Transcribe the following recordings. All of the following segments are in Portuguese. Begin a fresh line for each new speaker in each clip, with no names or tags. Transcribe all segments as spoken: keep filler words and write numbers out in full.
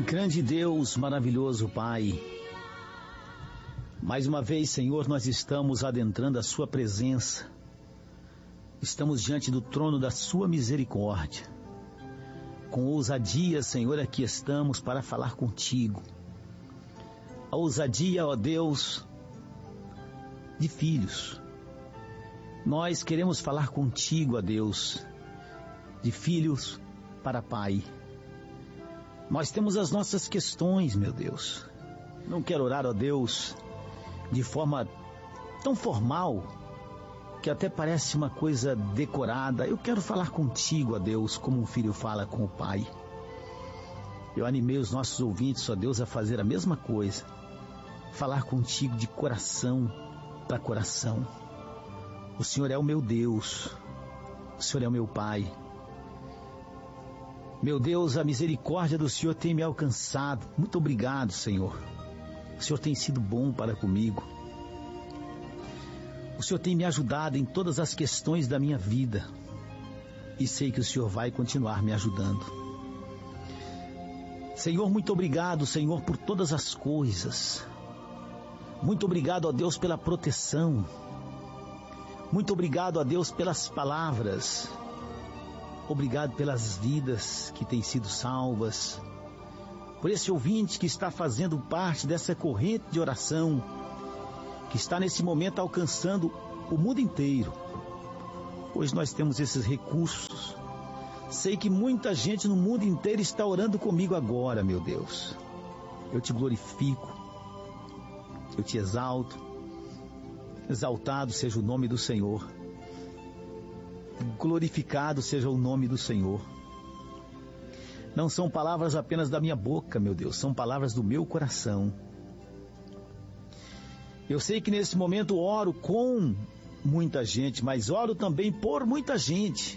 Grande Deus, maravilhoso Pai, mais uma vez, Senhor, nós estamos adentrando a Sua presença, estamos diante do trono da Sua misericórdia, com ousadia, Senhor, aqui estamos para falar contigo, a ousadia, ó Deus, de filhos. Nós queremos falar contigo, ó Deus, de filhos para Pai. Nós temos as nossas questões, meu Deus. Não quero orar, ó Deus, de forma tão formal, que até parece uma coisa decorada. Eu quero falar contigo, ó Deus, como um filho fala com o pai. Eu animei os nossos ouvintes, ó Deus, a fazer a mesma coisa. Falar contigo de coração para coração. O Senhor é o meu Deus. O Senhor é o meu Pai. Meu Deus, a misericórdia do Senhor tem me alcançado. Muito obrigado, Senhor. O Senhor tem sido bom para comigo. O Senhor tem me ajudado em todas as questões da minha vida. E sei que o Senhor vai continuar me ajudando. Senhor, muito obrigado, Senhor, por todas as coisas. Muito obrigado, ó Deus, pela proteção. Muito obrigado, ó Deus, pelas palavras. Obrigado pelas vidas que têm sido salvas, por esse ouvinte que está fazendo parte dessa corrente de oração, que está nesse momento alcançando o mundo inteiro. Hoje nós temos esses recursos. Sei que muita gente no mundo inteiro está orando comigo agora, meu Deus. Eu te glorifico, eu te exalto. Exaltado seja o nome do Senhor. Glorificado seja o nome do Senhor. Não são palavras apenas da minha boca, meu Deus, são palavras do meu coração. Eu sei que nesse momento oro com muita gente, mas oro também por muita gente.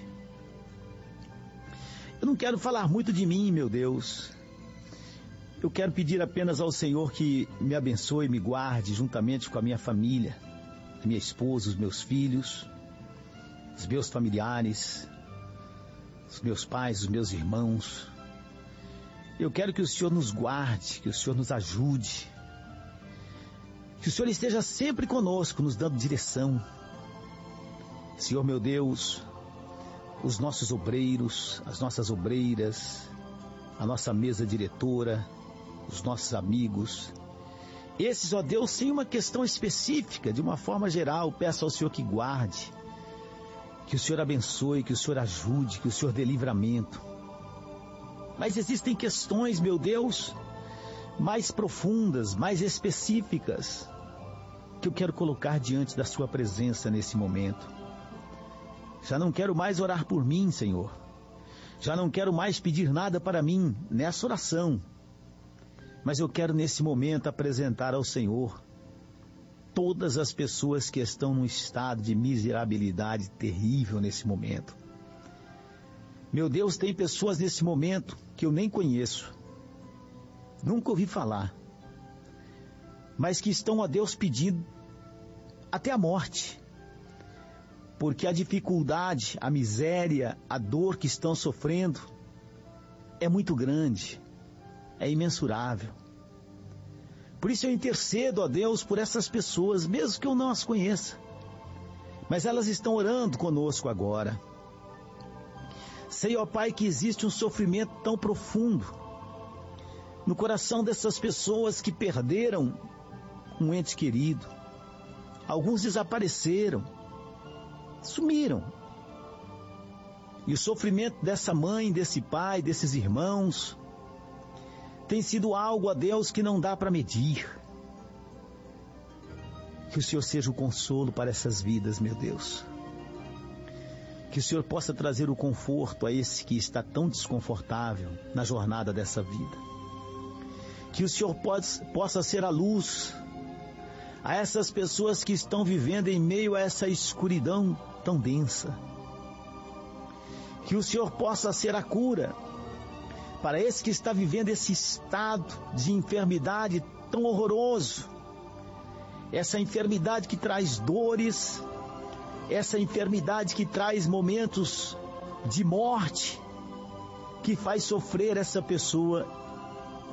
Eu não quero falar muito de mim, meu Deus. Eu quero pedir apenas ao Senhor que me abençoe e me guarde juntamente com a minha família, a minha esposa, os meus filhos, os meus familiares, os meus pais, os meus irmãos. Eu quero que o Senhor nos guarde, que o Senhor nos ajude, que o Senhor esteja sempre conosco, nos dando direção. Senhor meu Deus, os nossos obreiros, as nossas obreiras, a nossa mesa diretora, os nossos amigos, esses, ó Deus, sem uma questão específica, de uma forma geral, peço ao Senhor que guarde, que o Senhor abençoe, que o Senhor ajude, que o Senhor dê livramento. Mas existem questões, meu Deus, mais profundas, mais específicas, que eu quero colocar diante da Sua presença nesse momento. Já não quero mais orar por mim, Senhor. Já não quero mais pedir nada para mim nessa oração. Mas eu quero nesse momento apresentar ao Senhor todas as pessoas que estão num estado de miserabilidade terrível nesse momento. Meu Deus, tem pessoas nesse momento que eu nem conheço, nunca ouvi falar, mas que estão a Deus pedindo até a morte, porque a dificuldade, a miséria, a dor que estão sofrendo é muito grande, é imensurável. Por isso eu intercedo a Deus por essas pessoas, mesmo que eu não as conheça, mas elas estão orando conosco agora. Sei, ó Pai, que existe um sofrimento tão profundo no coração dessas pessoas que perderam um ente querido. Alguns desapareceram, sumiram. E o sofrimento dessa mãe, desse pai, desses irmãos, tem sido algo, a Deus, que não dá para medir. Que o Senhor seja o consolo para essas vidas, meu Deus. Que o Senhor possa trazer o conforto a esse que está tão desconfortável na jornada dessa vida. Que o Senhor pode, possa ser a luz a essas pessoas que estão vivendo em meio a essa escuridão tão densa. Que o Senhor possa ser a cura para esse que está vivendo esse estado de enfermidade tão horroroso, essa enfermidade que traz dores, essa enfermidade que traz momentos de morte, que faz sofrer essa pessoa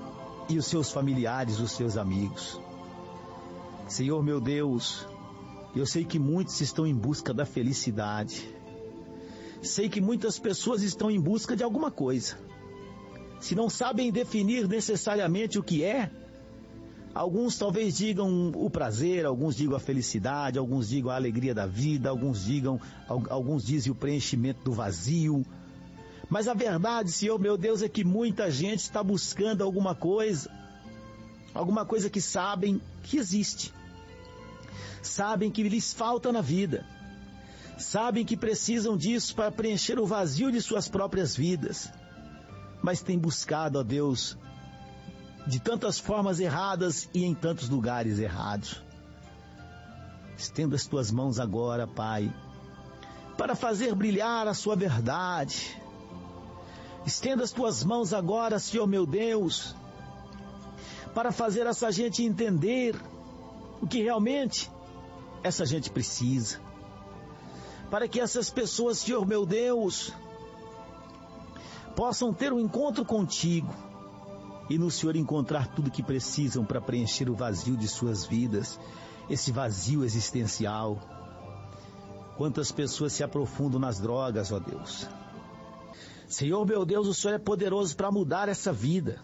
e os seus familiares, os seus amigos. Senhor meu Deus, eu sei que muitos estão em busca da felicidade. Sei que muitas pessoas estão em busca de alguma coisa. Se não sabem definir necessariamente o que é, alguns talvez digam o prazer, alguns digam a felicidade, alguns digam a alegria da vida, alguns digam, alguns dizem o preenchimento do vazio. Mas a verdade, Senhor meu Deus, é que muita gente está buscando alguma coisa, alguma coisa que sabem que existe. Sabem que lhes falta na vida. Sabem que precisam disso para preencher o vazio de suas próprias vidas. Mas têm buscado, ó Deus, de tantas formas erradas e em tantos lugares errados. Estenda as tuas mãos agora, Pai, para fazer brilhar a sua verdade. Estenda as tuas mãos agora, Senhor meu Deus, para fazer essa gente entender o que realmente essa gente precisa. Para que essas pessoas, Senhor meu Deus, possam ter um encontro contigo e no Senhor encontrar tudo que precisam para preencher o vazio de suas vidas, esse vazio existencial. Quantas pessoas se aprofundam nas drogas, ó Deus. Senhor meu Deus, o Senhor é poderoso para mudar essa vida.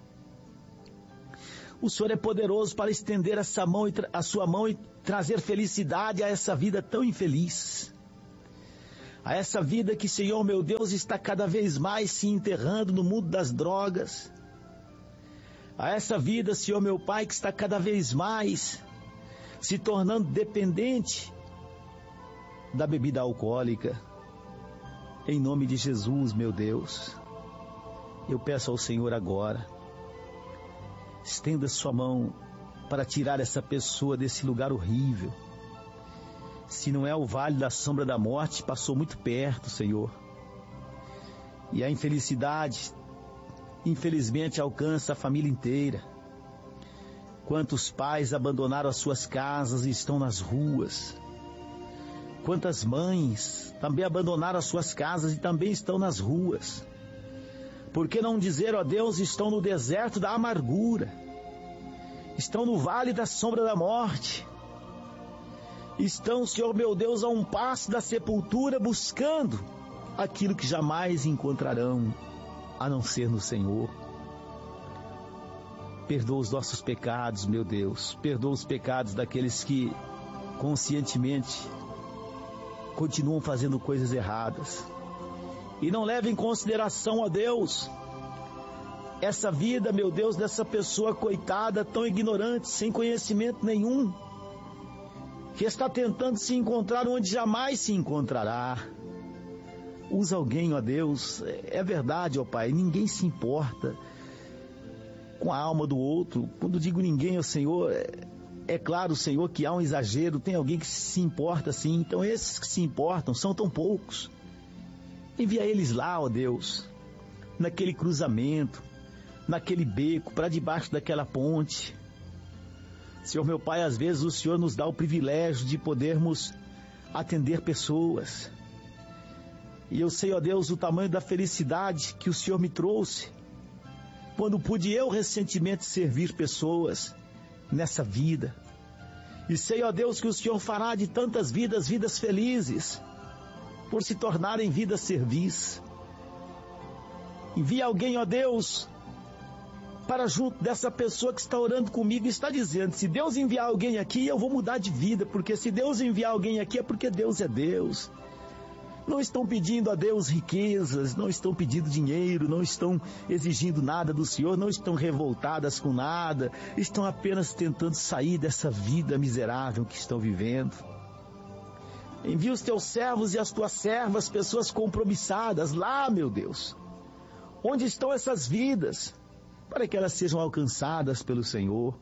O Senhor é poderoso para estender essa mão, a sua mão e trazer felicidade a essa vida tão infeliz. A essa vida que, Senhor meu Deus, está cada vez mais se enterrando no mundo das drogas. A essa vida, Senhor meu Pai, que está cada vez mais se tornando dependente da bebida alcoólica. Em nome de Jesus, meu Deus, eu peço ao Senhor agora, estenda sua mão para tirar essa pessoa desse lugar horrível. Se não é o vale da sombra da morte, passou muito perto, Senhor. E a infelicidade, infelizmente, alcança a família inteira. Quantos pais abandonaram as suas casas e estão nas ruas? Quantas mães também abandonaram as suas casas e também estão nas ruas? Por que não dizer, ó Deus, estão no deserto da amargura, estão no vale da sombra da morte, estão, Senhor meu Deus, a um passo da sepultura, buscando aquilo que jamais encontrarão, a não ser no Senhor. Perdoa os nossos pecados, meu Deus, perdoa os pecados daqueles que conscientemente continuam fazendo coisas erradas. E não leva em consideração, ó Deus, essa vida, meu Deus, dessa pessoa coitada, tão ignorante, sem conhecimento nenhum, que está tentando se encontrar onde jamais se encontrará. Usa alguém, ó Deus, é verdade, ó Pai, ninguém se importa com a alma do outro. Quando digo ninguém, ó Senhor, é, é claro, Senhor, que há um exagero, tem alguém que se importa sim, então esses que se importam são tão poucos. Envia eles lá, ó Deus, naquele cruzamento, naquele beco, para debaixo daquela ponte. Senhor meu Pai, às vezes o Senhor nos dá o privilégio de podermos atender pessoas. E eu sei, ó Deus, o tamanho da felicidade que o Senhor me trouxe, quando pude eu recentemente servir pessoas nessa vida. E sei, ó Deus, que o Senhor fará de tantas vidas, vidas felizes, por se tornarem vidas servis. Envia alguém, ó Deus, para junto dessa pessoa que está orando comigo e está dizendo, se Deus enviar alguém aqui, eu vou mudar de vida, porque se Deus enviar alguém aqui é porque Deus é Deus. Não estão pedindo a Deus riquezas, não estão pedindo dinheiro, não estão exigindo nada do Senhor, não estão revoltadas com nada, estão apenas tentando sair dessa vida miserável que estão vivendo. Envia os teus servos e as tuas servas, pessoas compromissadas, lá, meu Deus. Onde estão essas vidas? Para que elas sejam alcançadas pelo Senhor.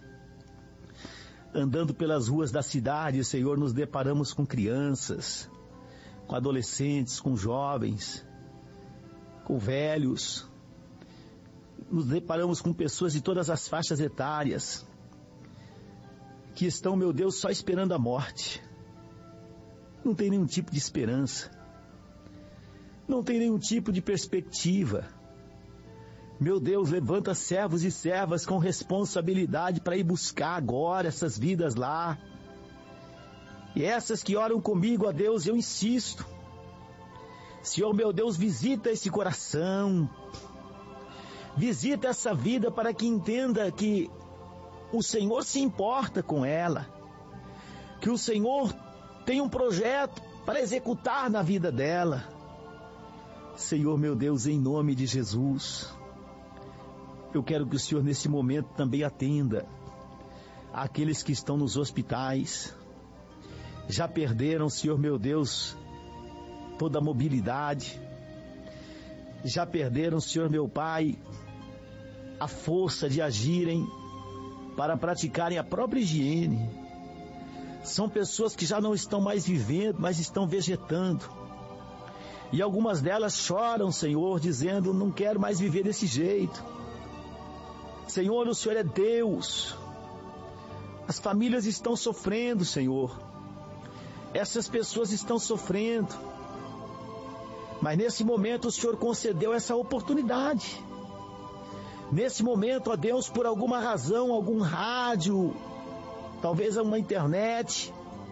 Andando pelas ruas da cidade, Senhor, nos deparamos com crianças, com adolescentes, com jovens, com velhos. Nos deparamos com pessoas de todas as faixas etárias, que estão, meu Deus, só esperando a morte. Não tem nenhum tipo de esperança, não tem nenhum tipo de perspectiva. Meu Deus, levanta servos e servas com responsabilidade para ir buscar agora essas vidas lá. E essas que oram comigo, ó Deus, eu insisto. Senhor, meu Deus, visita esse coração. Visita essa vida para que entenda que o Senhor se importa com ela. Que o Senhor tem um projeto para executar na vida dela. Senhor, meu Deus, em nome de Jesus, eu quero que o Senhor nesse momento também atenda aqueles que estão nos hospitais. Já perderam, Senhor, meu Deus, toda a mobilidade. Já perderam, Senhor, meu Pai, a força de agirem para praticarem a própria higiene. São pessoas que já não estão mais vivendo, mas estão vegetando. E algumas delas choram, Senhor, dizendo, não quero mais viver desse jeito. Senhor, o Senhor é Deus. As famílias estão sofrendo, Senhor. Essas pessoas estão sofrendo. Mas nesse momento o Senhor concedeu essa oportunidade. Nesse momento, ó Deus, por alguma razão, algum rádio, talvez uma internet,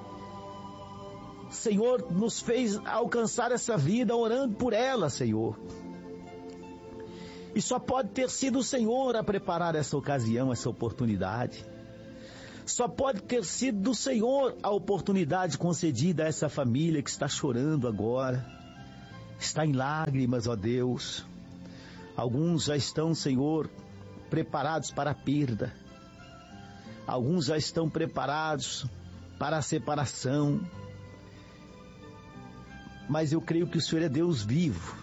Senhor, nos fez alcançar essa vida orando por ela, Senhor. E só pode ter sido o Senhor a preparar essa ocasião, essa oportunidade. Só pode ter sido do Senhor a oportunidade concedida a essa família que está chorando agora. Está em lágrimas, ó Deus. Alguns já estão, Senhor, preparados para a perda. Alguns já estão preparados para a separação. Mas eu creio que o Senhor é Deus vivo.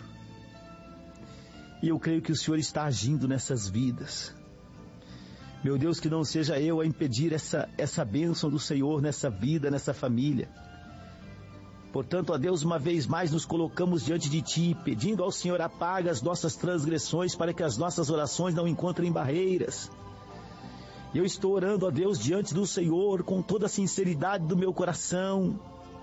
E eu creio que o Senhor está agindo nessas vidas. Meu Deus, que não seja eu a impedir essa, essa bênção do Senhor nessa vida, nessa família. Portanto, ó Deus, uma vez mais nos colocamos diante de Ti, pedindo ao Senhor, apaga as nossas transgressões para que as nossas orações não encontrem barreiras. Eu estou orando, ó Deus, diante do Senhor com toda a sinceridade do meu coração.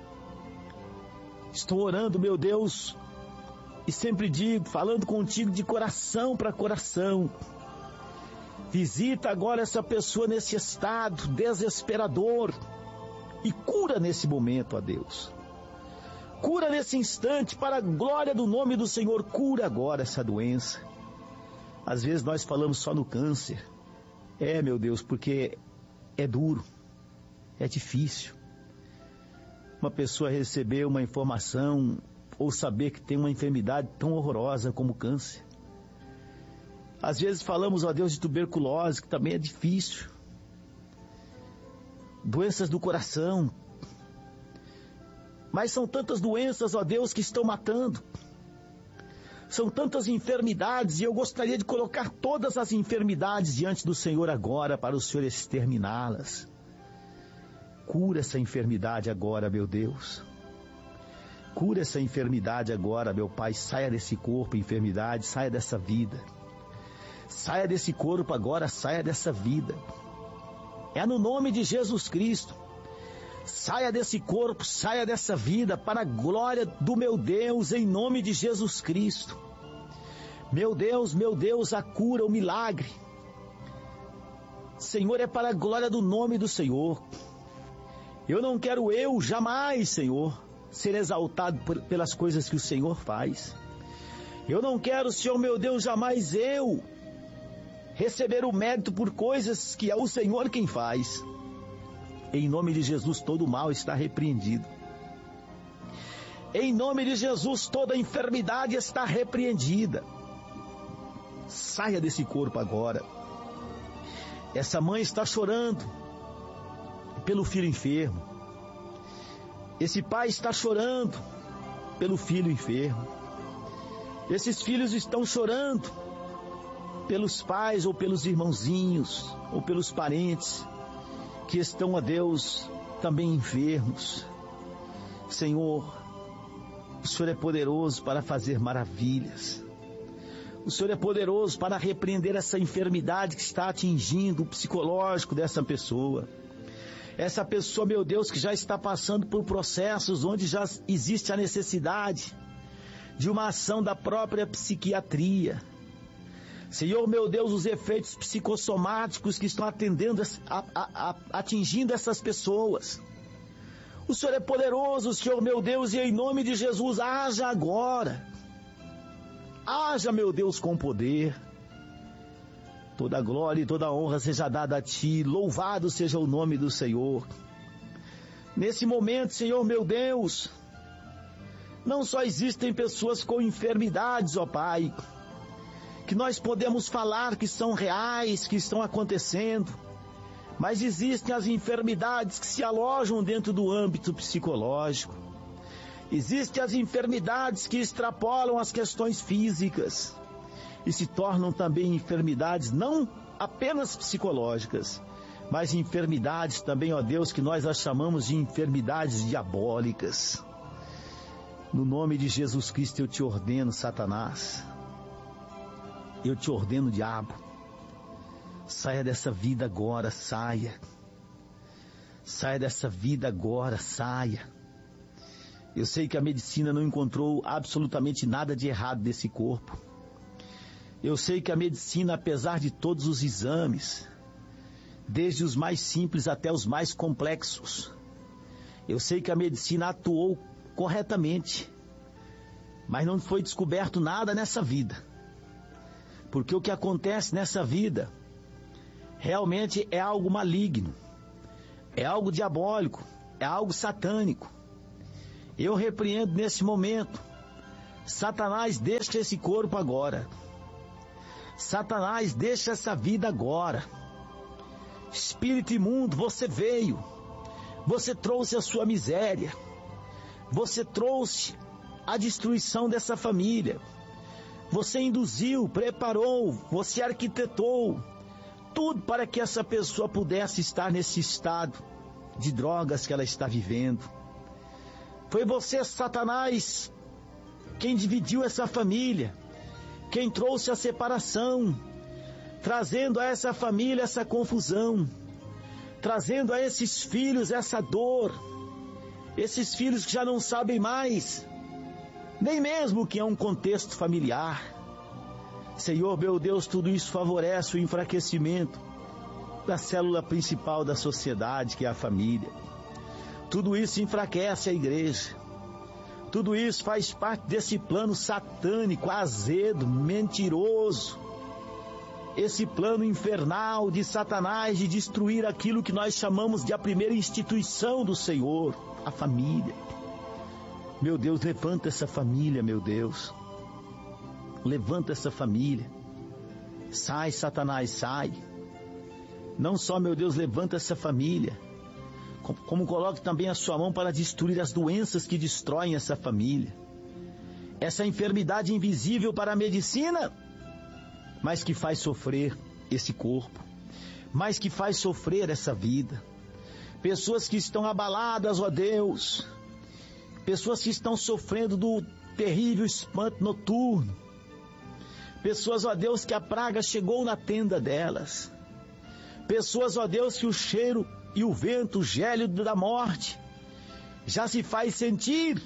Estou orando, meu Deus, e sempre digo, falando contigo de coração para coração. Visita agora essa pessoa nesse estado desesperador e cura nesse momento, ó Deus. Cura nesse instante, para a glória do nome do Senhor, cura agora essa doença. Às vezes nós falamos só no câncer. É, meu Deus, porque é duro, é difícil. Uma pessoa receber uma informação ou saber que tem uma enfermidade tão horrorosa como o câncer. Às vezes falamos, ó Deus, de tuberculose, que também é difícil. Doenças do coração. Mas são tantas doenças, ó Deus, que estão matando. São tantas enfermidades, e eu gostaria de colocar todas as enfermidades diante do Senhor agora, para o Senhor exterminá-las. Cura essa enfermidade agora, meu Deus. Cura essa enfermidade agora, meu Pai. Saia desse corpo, enfermidade, saia dessa vida. Saia desse corpo agora, saia dessa vida. É no nome de Jesus Cristo. Saia desse corpo, saia dessa vida, para a glória do meu Deus, em nome de Jesus Cristo. Meu Deus, meu Deus, a cura, o milagre. Senhor, é para a glória do nome do Senhor. Eu não quero eu, jamais, Senhor, ser exaltado por, pelas coisas que o Senhor faz. Eu não quero, Senhor, meu Deus, jamais eu receber o mérito por coisas que é o Senhor quem faz. Em nome de Jesus, todo mal está repreendido. Em nome de Jesus, toda enfermidade está repreendida. Saia desse corpo agora. Essa mãe está chorando pelo filho enfermo. Esse pai está chorando pelo filho enfermo. Esses filhos estão chorando pelos pais ou pelos irmãozinhos ou pelos parentes que estão, a Deus, também enfermos. Senhor, o Senhor é poderoso para fazer maravilhas. O Senhor é poderoso para repreender essa enfermidade que está atingindo o psicológico dessa pessoa. Essa pessoa, meu Deus, que já está passando por processos onde já existe a necessidade de uma ação da própria psiquiatria. Senhor meu Deus, os efeitos psicossomáticos que estão atendendo, a, a, a, atingindo essas pessoas. O Senhor é poderoso, Senhor meu Deus, e em nome de Jesus, haja agora. Haja, meu Deus, com poder. Toda glória e toda honra seja dada a Ti, louvado seja o nome do Senhor. Nesse momento, Senhor meu Deus, não só existem pessoas com enfermidades, ó Pai, que nós podemos falar que são reais, que estão acontecendo, mas existem as enfermidades que se alojam dentro do âmbito psicológico. Existem as enfermidades que extrapolam as questões físicas e se tornam também enfermidades não apenas psicológicas, mas enfermidades também, ó Deus, que nós as chamamos de enfermidades diabólicas. No nome de Jesus Cristo eu te ordeno, Satanás, eu te ordeno, diabo, saia dessa vida agora, saia. Saia dessa vida agora, saia. Eu sei que a medicina não encontrou absolutamente nada de errado nesse corpo. Eu sei que a medicina, apesar de todos os exames, desde os mais simples até os mais complexos, eu sei que a medicina atuou corretamente, mas não foi descoberto nada nessa vida. Porque o que acontece nessa vida realmente é algo maligno, é algo diabólico, é algo satânico. Eu repreendo nesse momento, Satanás, deixa esse corpo agora. Satanás, deixa essa vida agora. Espírito imundo, você veio, você trouxe a sua miséria, você trouxe a destruição dessa família, você induziu, preparou, você arquitetou tudo para que essa pessoa pudesse estar nesse estado de drogas que ela está vivendo. Foi você, Satanás, quem dividiu essa família, quem trouxe a separação, trazendo a essa família essa confusão, trazendo a esses filhos essa dor, esses filhos que já não sabem mais, nem mesmo o que é um contexto familiar. Senhor, meu Deus, tudo isso favorece o enfraquecimento da célula principal da sociedade, que é a família. Tudo isso enfraquece a igreja. Tudo isso faz parte desse plano satânico, azedo, mentiroso. Esse plano infernal de Satanás de destruir aquilo que nós chamamos de a primeira instituição do Senhor, a família. Meu Deus, levanta essa família, meu Deus. Levanta essa família. Sai, Satanás, sai. Não só, meu Deus, levanta essa família, como, como coloque também a sua mão para destruir as doenças que destroem essa família. Essa enfermidade invisível para a medicina, mas que faz sofrer esse corpo, mas que faz sofrer essa vida. Pessoas que estão abaladas, ó Deus, pessoas que estão sofrendo do terrível espanto noturno, pessoas, ó Deus, que a praga chegou na tenda delas, pessoas, ó Deus, que o cheiro e o vento gélido da morte já se faz sentir,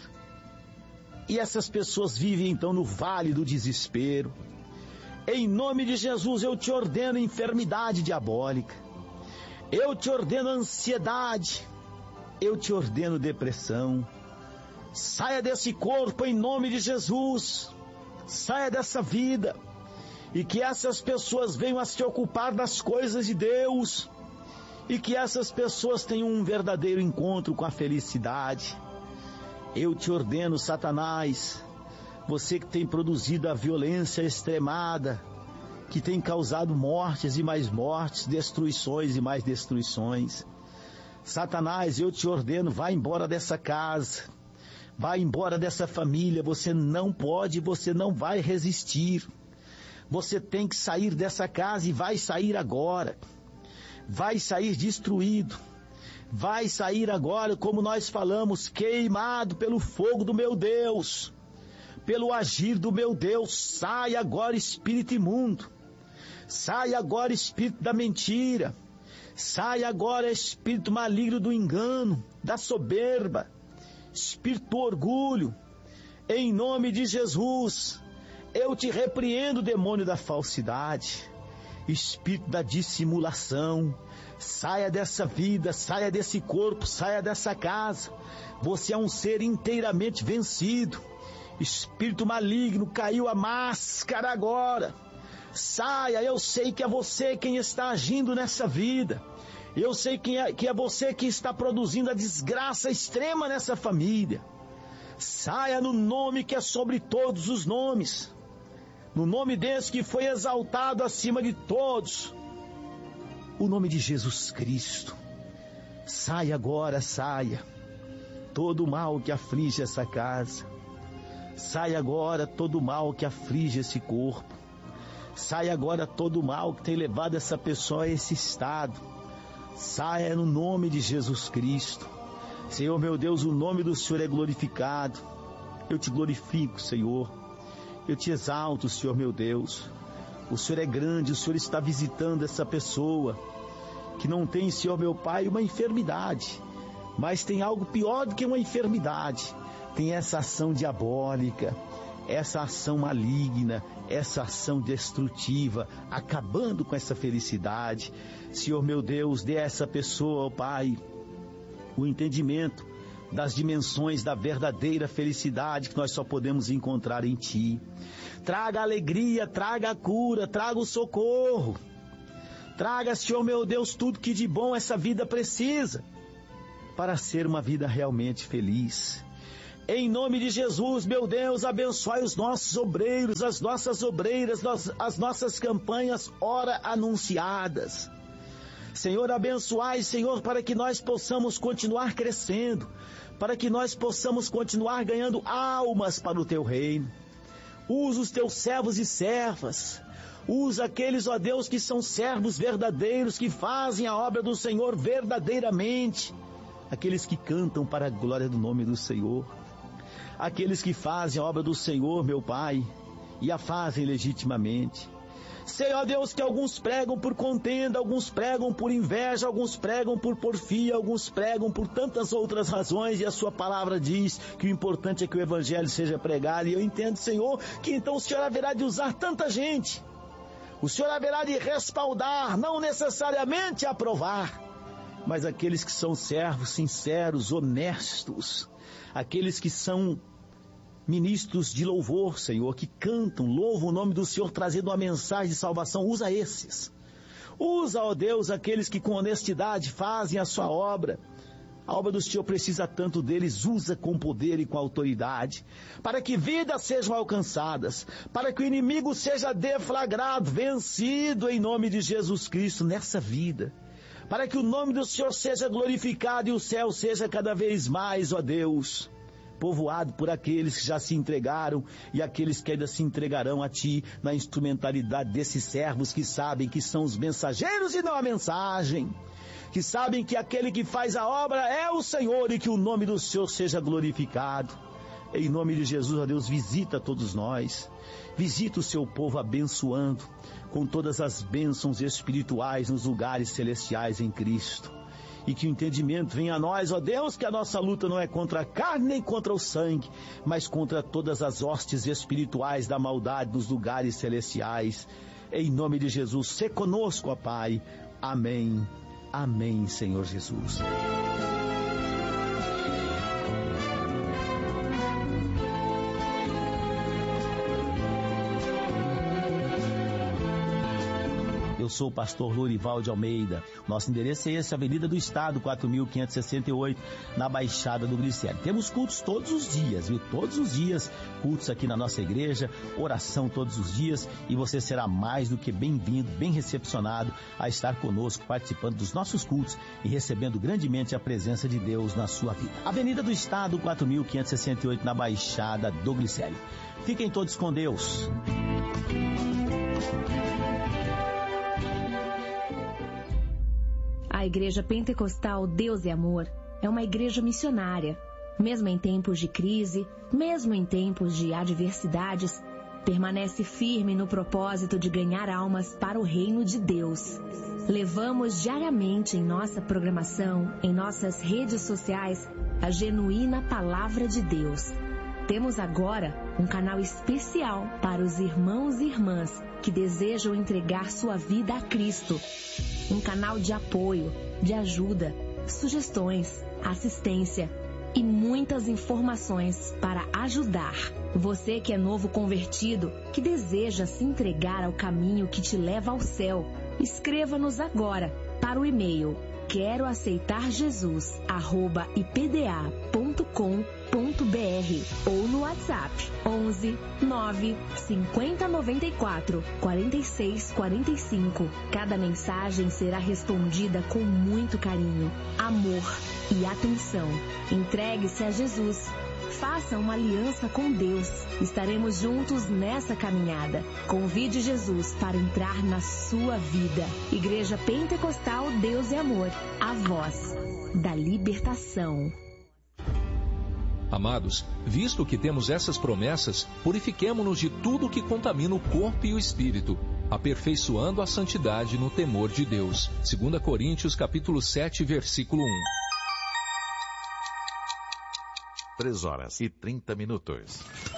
e essas pessoas vivem então no vale do desespero. Em nome de Jesus eu te ordeno enfermidade diabólica, eu te ordeno ansiedade, eu te ordeno depressão. Saia desse corpo em nome de Jesus, saia dessa vida, e que essas pessoas venham a se ocupar das coisas de Deus, e que essas pessoas tenham um verdadeiro encontro com a felicidade. Eu te ordeno, Satanás, você que tem produzido a violência extremada, que tem causado mortes e mais mortes, destruições e mais destruições. Satanás, eu te ordeno, vá embora dessa casa, vá embora dessa família, você não pode, você não vai resistir. Você tem que sair dessa casa e vai sair agora. Vai sair destruído. Vai sair agora, como nós falamos, queimado pelo fogo do meu Deus, pelo agir do meu Deus. Sai agora, espírito imundo. Sai agora, espírito da mentira. Sai agora, espírito maligno do engano, da soberba, espírito do orgulho. Em nome de Jesus, Eu te repreendo, demônio da falsidade, espírito da dissimulação. Saia dessa vida, saia desse corpo, saia dessa casa. Você é um ser inteiramente vencido. Espírito maligno, caiu a máscara agora. Saia, eu sei que é você quem está agindo nessa vida. Eu sei que é, que é você que está produzindo a desgraça extrema nessa família. Saia no nome que é sobre todos os nomes. No nome desse que foi exaltado acima de todos. O nome de Jesus Cristo. Saia agora, saia. Todo o mal que aflige essa casa. Saia agora todo o mal que aflige esse corpo. Saia agora todo o mal que tem levado essa pessoa a esse estado. Saia no nome de Jesus Cristo. Senhor meu Deus, o nome do Senhor é glorificado. Eu te glorifico, Senhor. Eu te exalto, Senhor meu Deus. O Senhor é grande, o Senhor está visitando essa pessoa que não tem, Senhor meu Pai, uma enfermidade, mas tem algo pior do que uma enfermidade. Tem essa ação diabólica, essa ação maligna, essa ação destrutiva, acabando com essa felicidade. Senhor meu Deus, dê a essa pessoa, ó Pai, o entendimento das dimensões da verdadeira felicidade que nós só podemos encontrar em Ti. Traga a alegria, traga a cura, traga o socorro. Traga, Senhor meu Deus, tudo que de bom essa vida precisa para ser uma vida realmente feliz. Em nome de Jesus, meu Deus, abençoe os nossos obreiros, as nossas obreiras, as nossas campanhas ora anunciadas. Senhor, abençoai, Senhor, para que nós possamos continuar crescendo, para que nós possamos continuar ganhando almas para o Teu reino. Usa os Teus servos e servas. Usa aqueles, ó Deus, que são servos verdadeiros, que fazem a obra do Senhor verdadeiramente. Aqueles que cantam para a glória do nome do Senhor. Aqueles que fazem a obra do Senhor, meu Pai, e a fazem legitimamente. Sei, ó Deus, que alguns pregam por contenda, alguns pregam por inveja, alguns pregam por porfia, alguns pregam por tantas outras razões, e a Sua palavra diz que o importante é que o Evangelho seja pregado. E eu entendo, Senhor, que então o Senhor haverá de usar tanta gente. O Senhor haverá de respaldar, não necessariamente aprovar, mas aqueles que são servos sinceros, honestos, aqueles que são ministros de louvor, Senhor, que cantam, louvam o nome do Senhor, trazendo uma mensagem de salvação. Usa esses. Usa, ó Deus, aqueles que com honestidade fazem a Sua obra. A obra do Senhor precisa tanto deles. Usa com poder e com autoridade, para que vidas sejam alcançadas, para que o inimigo seja deflagrado, vencido em nome de Jesus Cristo nessa vida, para que o nome do Senhor seja glorificado e o céu seja cada vez mais, ó Deus, povoado por aqueles que já se entregaram e aqueles que ainda se entregarão a Ti na instrumentalidade desses servos que sabem que são os mensageiros e não a mensagem, que sabem que aquele que faz a obra é o Senhor e que o nome do Senhor seja glorificado. Em nome de Jesus, ó Deus, visita todos nós, visita o Seu povo abençoando com todas as bênçãos espirituais nos lugares celestiais em Cristo. E que o entendimento venha a nós, ó Deus, que a nossa luta não é contra a carne nem contra o sangue, mas contra todas as hostes espirituais da maldade nos lugares celestiais. Em nome de Jesus, sê conosco, ó Pai. Amém. Amém, Senhor Jesus. Eu sou o pastor Lorival de Almeida. Nosso endereço é esse, Avenida do Estado, quatro mil quinhentos e sessenta e oito, na Baixada do Glicério. Temos cultos todos os dias, viu? Todos os dias, cultos aqui na nossa igreja, oração todos os dias, e você será mais do que bem-vindo, bem recepcionado a estar conosco, participando dos nossos cultos e recebendo grandemente a presença de Deus na sua vida. Avenida do Estado, quatro mil quinhentos e sessenta e oito, na Baixada do Glicério. Fiquem todos com Deus.
A Igreja Pentecostal Deus é Amor é uma igreja missionária. Mesmo em tempos de crise, mesmo em tempos de adversidades, permanece firme no propósito de ganhar almas para o reino de Deus. Levamos diariamente em nossa programação, em nossas redes sociais, a genuína Palavra de Deus. Temos agora um canal especial para os irmãos e irmãs que desejam entregar sua vida a Cristo. Um canal de apoio, de ajuda, sugestões, assistência e muitas informações para ajudar. Você que é novo convertido, que deseja se entregar ao caminho que te leva ao céu, escreva-nos agora para o e-mail quero aceitar Jesus arroba i p d a ponto com ponto b r ou no WhatsApp onze nove cinquenta noventa e quatro quarenta e seis quarenta e cinco. Cada mensagem será respondida com muito carinho, amor e atenção. Entregue-se a Jesus. Faça uma aliança com Deus. Estaremos juntos nessa caminhada. Convide Jesus para entrar na sua vida. Igreja Pentecostal Deus e Amor. A voz da libertação.
Amados, visto que temos essas promessas, purifiquemo-nos de tudo que contamina o corpo e o espírito, aperfeiçoando a santidade no temor de Deus. Segunda Coríntios, capítulo sete, versículo um.
Três horas e trinta minutos.